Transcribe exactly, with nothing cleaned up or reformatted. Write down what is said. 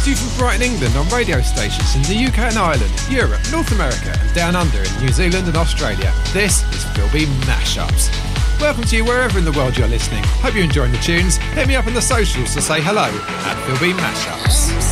to you from Brighton, England on radio stations in the U K and Ireland, Europe, North America and down under in New Zealand and Australia. This is Phil B Mashups. Welcome to you wherever in the world you're listening. Hope you're enjoying the tunes. Hit me up on the socials to say hello at Phil B Mashups.